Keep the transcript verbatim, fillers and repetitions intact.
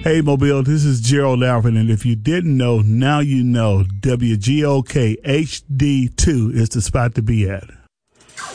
Hey, Mobile, this is Gerald Alvin, and if you didn't know, now you know W G O K H D two is the spot to be at.